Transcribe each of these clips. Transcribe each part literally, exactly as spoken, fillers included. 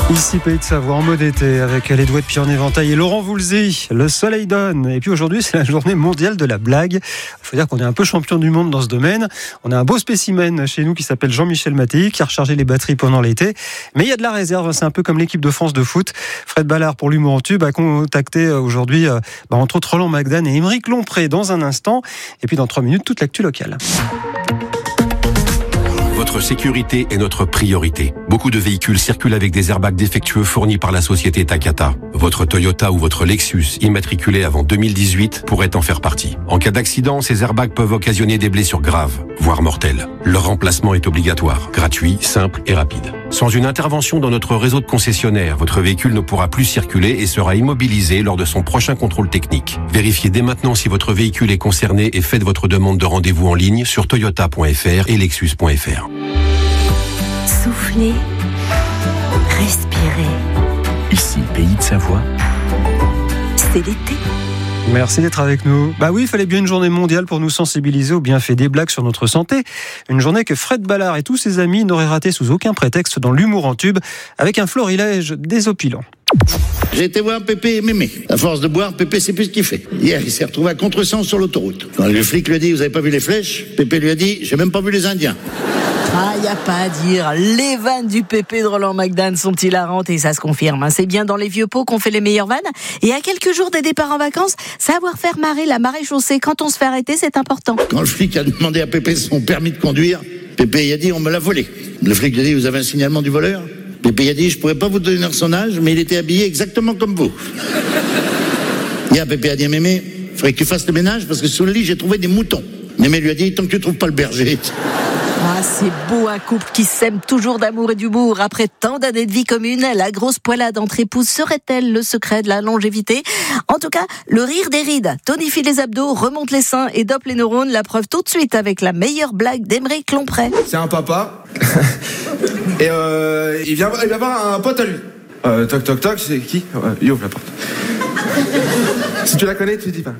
Ici Pays de Savoie en mode été avec les doigts de pied en éventail et Laurent Voulzy. Le soleil donne. Et puis aujourd'hui c'est la journée mondiale de la blague. Il faut dire qu'on est un peu champion du monde dans ce domaine. On a un beau spécimen chez nous qui s'appelle Jean-Michel Mattei qui a rechargé les batteries pendant l'été. Mais il y a de la réserve. C'est un peu comme l'équipe de France de foot. Fred Ballard pour l'humour en tube a contacté aujourd'hui bah, entre autres Roland Magdan et Émeric Lompré dans un instant. Et puis dans trois minutes toute l'actu locale. Votre sécurité est notre priorité. Beaucoup de véhicules circulent avec des airbags défectueux fournis par la société Takata. Votre Toyota ou votre Lexus, immatriculé avant deux mille dix-huit, pourrait en faire partie. En cas d'accident, ces airbags peuvent occasionner des blessures graves, voire mortelles. Leur remplacement est obligatoire, gratuit, simple et rapide. Sans une intervention dans notre réseau de concessionnaires, votre véhicule ne pourra plus circuler et sera immobilisé lors de son prochain contrôle technique. Vérifiez dès maintenant si votre véhicule est concerné et faites votre demande de rendez-vous en ligne sur toyota point f r et lexus point f r. Soufflez, respirez. Ici, Pays de Savoie. C'est l'été. Merci d'être avec nous. Bah oui, il fallait bien une journée mondiale pour nous sensibiliser aux bienfaits des blagues sur notre santé. Une journée que Fred Ballard et tous ses amis n'auraient raté sous aucun prétexte dans l'humour en tube, avec un florilège désopilant. J'ai été voir Pépé et Mémé. À force de boire, Pépé sait plus ce qu'il fait. Hier, il s'est retrouvé à contresens sur l'autoroute. Quand le flic lui a dit « Vous avez pas vu les flèches ?» Pépé lui a dit « J'ai même pas vu les Indiens. » Ah, y a pas à dire. Les vannes du Pépé de Roland Magdan sont hilarantes et ça se confirme. C'est bien dans les vieux pots qu'on fait les meilleures vannes. Et à quelques jours des départs en vacances, savoir faire marrer la marée chaussée quand on se fait arrêter, c'est important. Quand le flic a demandé à Pépé son permis de conduire, Pépé il a dit « On me l'a volé. » Le flic lui a dit « Vous avez un signalement du voleur ?» Pépé il a dit « Je pourrais pas vous donner son âge, mais il était habillé exactement comme vous. » Hier, Pépé a dit à Mémé « Faudrait que tu fasses le ménage parce que sous le lit, j'ai trouvé des moutons. » Mémé lui a dit « Tant que tu trouves pas le berger. » Ah, c'est beau un couple qui s'aime toujours d'amour et d'humour. Après tant d'années de vie commune, la grosse poilade entre épouses serait-elle le secret de la longévité ? En tout cas, le rire des rides tonifie les abdos, remonte les seins et dope les neurones. La preuve tout de suite avec la meilleure blague d'Émeric Lompré. C'est un papa et euh, il vient, il vient voir un pote à lui. Euh, toc toc toc, c'est qui ? euh, Il ouvre la porte. Si tu la connais, tu dis pas.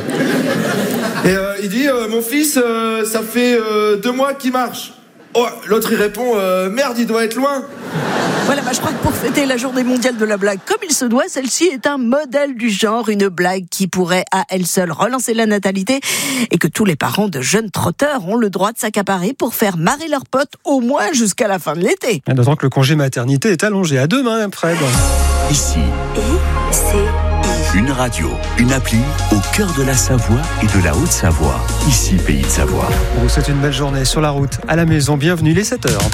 Et euh, il dit euh, mon fils, euh, ça fait euh, deux mois qu'il marche. Oh, l'autre il répond euh, merde, il doit être loin. Voilà, bah, je crois que pour fêter la journée mondiale de la blague comme il se doit, celle-ci est un modèle du genre, une blague qui pourrait à elle seule relancer la natalité et que tous les parents de jeunes trotteurs ont le droit de s'accaparer pour faire marrer leurs potes au moins jusqu'à la fin de l'été. D'autant que le congé maternité est allongé à demain, Fred. Ici, Et c'est une radio, une appli au cœur de la Savoie et de la Haute-Savoie. Ici, Pays de Savoie. On vous souhaite une belle journée sur la route, à la maison. Bienvenue, il est sept heures.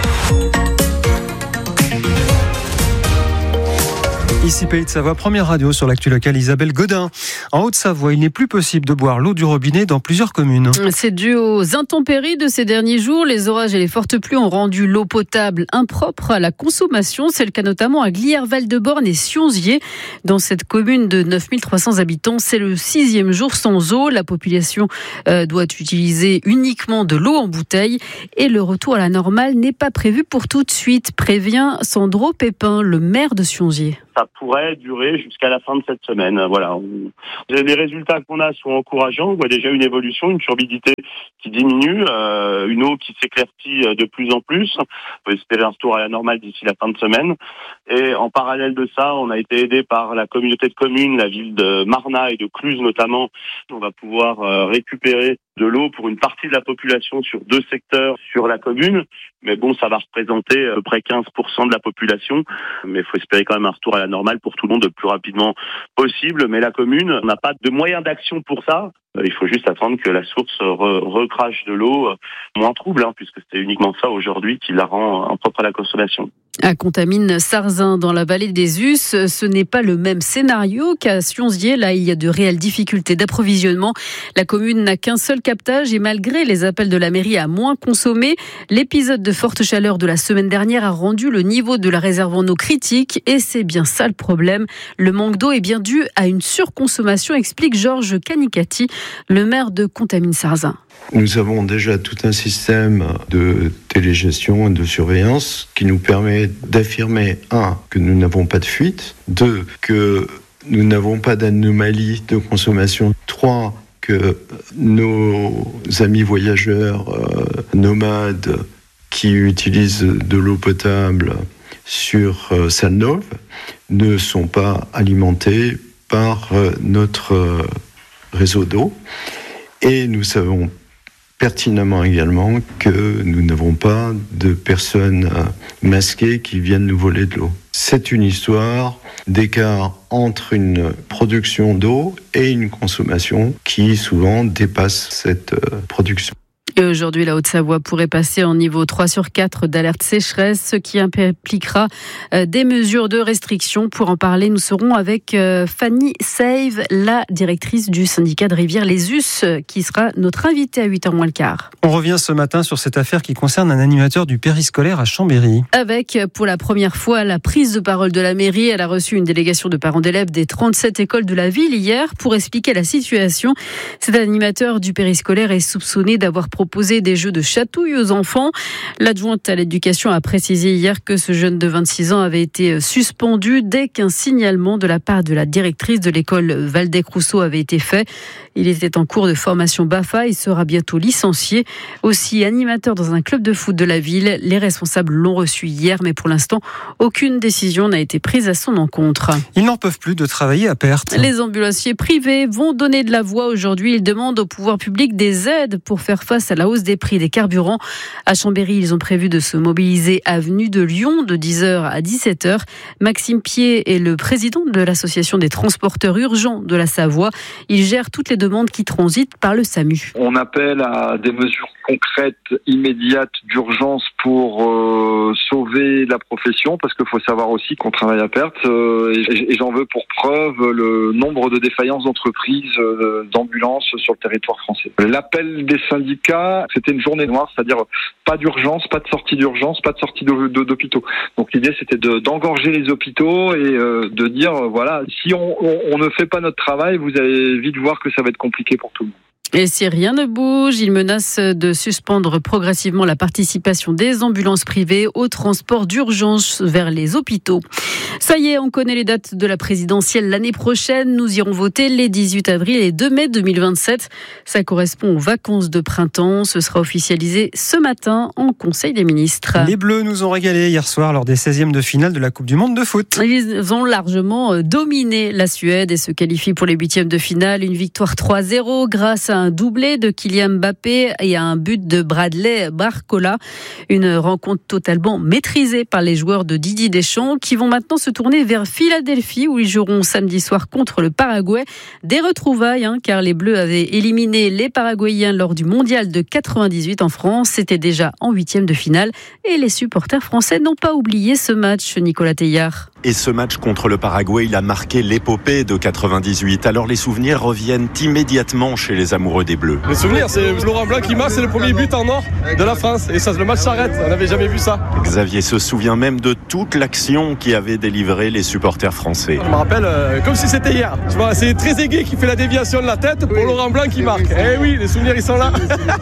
Ici Pays de Savoie, première radio sur l'actu locale, Isabelle Godin. En Haute-Savoie, il n'est plus possible de boire l'eau du robinet dans plusieurs communes. C'est dû aux intempéries de ces derniers jours. Les orages et les fortes pluies ont rendu l'eau potable impropre à la consommation. C'est le cas notamment à Glières, Val-de-Borne et Sionzier. Dans cette commune de neuf mille trois cents habitants, c'est le sixième jour sans eau. La population euh, doit utiliser uniquement de l'eau en bouteille et le retour à la normale n'est pas prévu pour tout de suite, prévient Sandro Pépin, le maire de Sionzier. Ça pourrait durer jusqu'à la fin de cette semaine. Voilà. Les résultats qu'on a sont encourageants. On voit déjà une évolution, une turbidité qui diminue, euh, une eau qui s'éclaircit de plus en plus. On peut espérer un retour à la normale d'ici la fin de semaine. Et en parallèle de ça, on a été aidé par la communauté de communes, la ville de Marnat et de Cluse notamment. On va pouvoir euh, récupérer de l'eau pour une partie de la population sur deux secteurs sur la commune. Mais bon, ça va représenter à peu près quinze pour cent de la population. Mais il faut espérer quand même un retour à la normale pour tout le monde le plus rapidement possible. Mais la commune n'a pas de moyens d'action pour ça. Il faut juste attendre que la source re- recrache de l'eau moins trouble, hein, puisque c'est uniquement ça aujourd'hui qui la rend impropre à la consommation. À Contamine-Sarzin, dans la vallée des Us, ce n'est pas le même scénario qu'à Sionzier. Là, il y a de réelles difficultés d'approvisionnement. La commune n'a qu'un seul captage et malgré les appels de la mairie à moins consommer, l'épisode de forte chaleur de la semaine dernière a rendu le niveau de la réserve en eau critique et c'est bien ça le problème. Le manque d'eau est bien dû à une surconsommation, explique Georges Canicati, le maire de Contamine-Sarzin. Nous avons déjà tout un système de télégestion et de surveillance qui nous permet d'affirmer, un, que nous n'avons pas de fuite, deux, que nous n'avons pas d'anomalie de consommation, trois, que nos amis voyageurs euh, nomades qui utilisent de l'eau potable sur Salneuve ne sont pas alimentés par notre réseau d'eau. Et nous savons pertinemment également que nous n'avons pas de personnes masquées qui viennent nous voler de l'eau. C'est une histoire d'écart entre une production d'eau et une consommation qui souvent dépasse cette production. Et aujourd'hui, la Haute-Savoie pourrait passer en niveau trois sur quatre d'alerte sécheresse, ce qui impliquera des mesures de restriction. Pour en parler, nous serons avec Fanny Save, la directrice du syndicat de Rivière Les Us, qui sera notre invitée à huit heures moins le quart. On revient ce matin sur cette affaire qui concerne un animateur du périscolaire à Chambéry. Avec, pour la première fois, la prise de parole de la mairie. Elle a reçu une délégation de parents d'élèves des trente-sept écoles de la ville hier pour expliquer la situation. Cet animateur du périscolaire est soupçonné d'avoir proposer des jeux de chatouille aux enfants. L'adjointe à l'éducation a précisé hier que ce jeune de vingt-six ans avait été suspendu dès qu'un signalement de la part de la directrice de l'école Valdec-Rousseau avait été fait. Il était en cours de formation B A F A et sera bientôt licencié. Aussi animateur dans un club de foot de la ville, les responsables l'ont reçu hier, mais pour l'instant, aucune décision n'a été prise à son encontre. Ils n'en peuvent plus de travailler à perte. Les ambulanciers privés vont donner de la voix aujourd'hui. Ils demandent au pouvoir public des aides pour faire face à la hausse des prix des carburants. À Chambéry, ils ont prévu de se mobiliser avenue de Lyon de dix heures à dix-sept heures. Maxime Pied est le président de l'association des transporteurs urgents de la Savoie. Il gère toutes les demandes qui transitent par le SAMU. On appelle à des mesures concrètes, immédiates, d'urgence pour euh, sauver la profession, parce qu'il faut savoir aussi qu'on travaille à perte. Euh, et, et j'en veux pour preuve le nombre de défaillances d'entreprises euh, d'ambulances sur le territoire français. L'appel des syndicats, c'était une journée noire, c'est-à-dire pas d'urgence, pas de sortie d'urgence, pas de sortie de, de, d'hôpitaux. Donc l'idée, c'était de, d'engorger les hôpitaux et euh, de dire, euh, voilà, si on, on, on ne fait pas notre travail, vous allez vite voir que ça va être compliqué pour tout le monde. Et si rien ne bouge, il menace de suspendre progressivement la participation des ambulances privées au transport d'urgence vers les hôpitaux. Ça y est, on connaît les dates de la présidentielle l'année prochaine. Nous irons voter les dix-huit avril et deux mai deux mille vingt-sept. Ça correspond aux vacances de printemps. Ce sera officialisé ce matin en Conseil des ministres. Les Bleus nous ont régalé hier soir lors des seizièmes de finale de la Coupe du Monde de foot. Ils ont largement dominé la Suède et se qualifient pour les huitièmes de finale. Une victoire trois zéro grâce à un doublé de Kylian Mbappé et un but de Bradley Barcola. Une rencontre totalement maîtrisée par les joueurs de Didier Deschamps qui vont maintenant se tourner vers Philadelphie où ils joueront samedi soir contre le Paraguay. Des retrouvailles hein, car les Bleus avaient éliminé les Paraguayens lors du mondial de quatre-vingt-dix-huit en France. C'était déjà en huitième de finale et les supporters français n'ont pas oublié ce match, Nicolas Teillard. Et ce match contre le Paraguay, il a marqué l'épopée de quatre-vingt-dix-huit. Alors les souvenirs reviennent immédiatement chez les amoureux des Bleus. Le souvenir, c'est Laurent Blanc qui marque, c'est le premier but en or de la France. Et ça, le match s'arrête, on n'avait jamais vu ça. Xavier se souvient même de toute l'action qui avait délivré les supporters français. Je me rappelle euh, comme si c'était hier. Tu vois, c'est Trezeguet qui fait la déviation de la tête pour oui. Laurent Blanc qui marque. Eh oui, les souvenirs, ils sont là.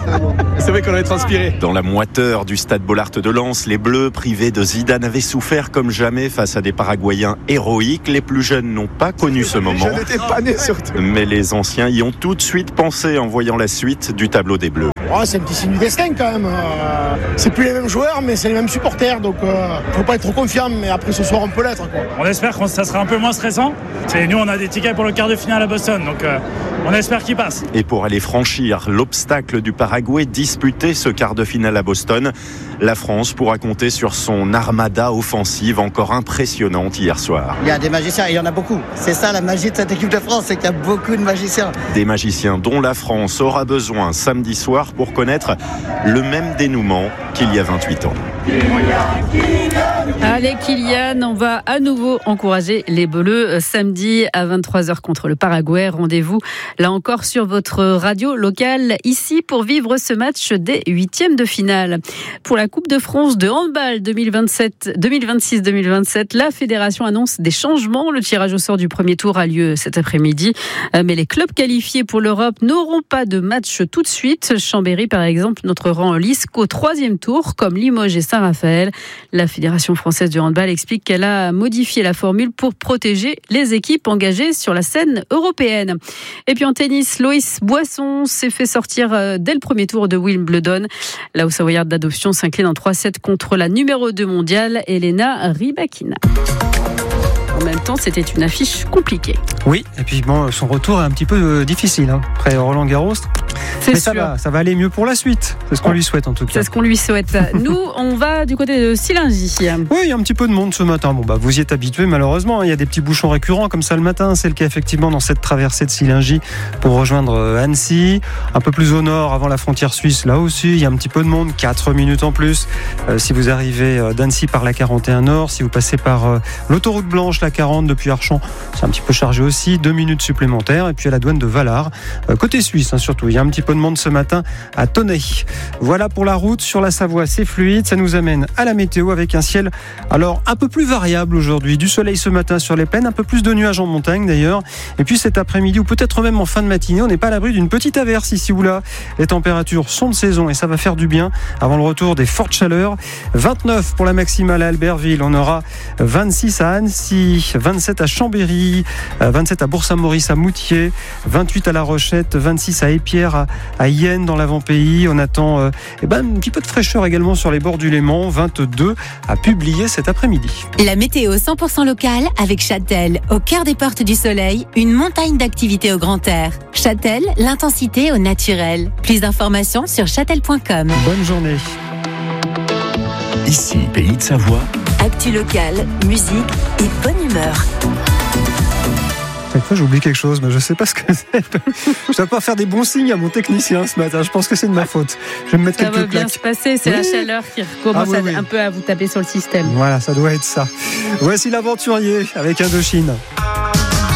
C'est vrai qu'on avait transpiré. Dans la moiteur du stade Bollaert de Lens, les Bleus, privés de Zidane, avaient souffert comme jamais face à des Paraguayens héroïques. Les plus jeunes n'ont pas connu ce moment. Je n'étais pas né surtout. Mais les anciens y ont tout de suite pensé en voyant la suite du tableau des Bleus. Oh, c'est un petit signe du destin quand même. Euh, c'est plus les mêmes joueurs, mais c'est les mêmes supporters. Donc, euh, faut pas être trop confiant, mais après ce soir, on peut l'être, quoi. On espère que ça sera un peu moins stressant. C'est, nous, on a des tickets pour le quart de finale à Boston, donc euh, on espère qu'il passe. Et pour aller franchir l'obstacle du Paraguay, disputer ce quart de finale à Boston, la France pourra compter sur son armada offensive encore impressionnante hier soir. Il y a des magiciens, et il y en a beaucoup. C'est ça la magie de cette équipe de France, c'est qu'il y a beaucoup de magiciens. Des magiciens dont la France aura besoin samedi soir pour connaître le même dénouement qu'il y a vingt-huit ans. Allez Kylian, on va à nouveau encourager les Bleus samedi à vingt-trois heures contre le Paraguay. Rendez-vous là encore sur votre radio locale ici pour vivre ce match des huitièmes de finale. Pour la Coupe de France de handball deux mille vingt-sept, deux mille vingt-six deux mille vingt-sept, la fédération annonce des changements. Le tirage au sort du premier tour a lieu cet après-midi. Mais les clubs qualifiés pour l'Europe n'auront pas de match tout de suite. Chambéry par exemple n'entrera en lice qu'au troisième tour comme Limoges et Saint-Raphaël. La fédération française française du handball explique qu'elle a modifié la formule pour protéger les équipes engagées sur la scène européenne. Et puis en tennis, Loïs Boisson s'est fait sortir dès le premier tour de Wimbledon. La Haut-Savoyarde d'adoption s'incline en trois sept contre la numéro deux mondiale, Elena Rybakina. En même temps, c'était une affiche compliquée. Oui, et puis bon, son retour est un petit peu euh, difficile. Hein. Après Roland Garros, c'est mais sûr. ça va, ça va aller mieux pour la suite. C'est ce qu'on lui souhaite en tout cas. C'est ce qu'on lui souhaite. Nous, on va du côté de Sillingy. Oui, il y a un petit peu de monde ce matin. Bon, bah, vous y êtes habitués malheureusement. Il y a des petits bouchons récurrents comme ça le matin. C'est le cas effectivement dans cette traversée de Sillingy pour rejoindre Annecy. Un peu plus au nord, avant la frontière suisse, là aussi, il y a un petit peu de monde. quatre minutes en plus. Euh, si vous arrivez d'Annecy par la quarante et un Nord, si vous passez par euh, l'autoroute blanche, la quarante depuis Archamps, c'est un petit peu chargé aussi. Deux minutes supplémentaires. Et puis à la douane de Valard, euh, côté suisse hein, surtout. Il y a un petit peu de monde ce matin à Tonnay. Voilà pour la route sur la Savoie, c'est fluide. Ça nous amène à la météo avec un ciel alors un peu plus variable aujourd'hui. Du soleil ce matin sur les plaines, un peu plus de nuages en montagne d'ailleurs. Et puis cet après-midi ou peut-être même en fin de matinée, on n'est pas à l'abri d'une petite averse ici ou là. Les températures sont de saison et ça va faire du bien avant le retour des fortes chaleurs. vingt-neuf pour la maximale à Albertville. On aura vingt-six à Annecy, vingt-sept à Chambéry, vingt-sept à Bourg-Saint-Maurice, à Moutier, vingt-huit à La Rochette, vingt-six à Épierre, à, à Yenne dans l'avant-pays. On attend euh, eh ben, un petit peu de fraîcheur également sur les bords du Léman, vingt-deux à Publier cet après-midi. La météo cent pour cent locale avec Châtel, au cœur des portes du soleil, une montagne d'activités au grand air. Châtel, l'intensité au naturel. Plus d'informations sur châtel point com. Bonne journée. Ici, Pays de Savoie. Actu locale, musique et bonne humeur. Chaque fois, j'oublie quelque chose, mais je ne sais pas ce que c'est. Je ne dois pas faire des bons signes à mon technicien ce matin. Je pense que c'est de ma faute. Je vais me mettre ça quelques va bien claques. se passer. C'est oui. la chaleur qui commence ah, oui, à, oui. un peu à vous taper sur le système. Voilà, ça doit être ça. Voici l'aventurier avec Indochine.